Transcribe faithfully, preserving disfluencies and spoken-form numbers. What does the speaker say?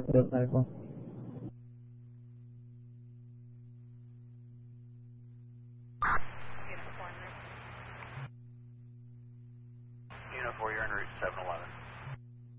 Field Medical. Unit four, you're en route seven eleven.